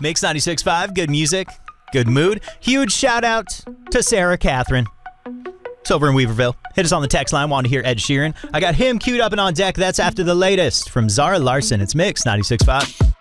Mix 96.5, good music, good mood. Huge shout out to Sarah Catherine. It's over in Weaverville. Hit us on the text line. Want to hear Ed Sheeran? I got him queued up and on deck. That's after the latest from Zara Larson. It's Mix 96.5.